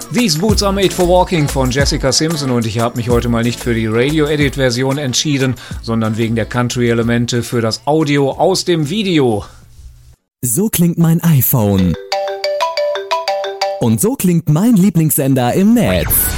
These Boots are made for walking von Jessica Simpson und ich habe mich heute mal nicht für die Radio-Edit-Version entschieden, sondern wegen der Country-Elemente für das Audio aus dem Video. So klingt mein iPhone. Und so klingt mein Lieblingssender im Netz.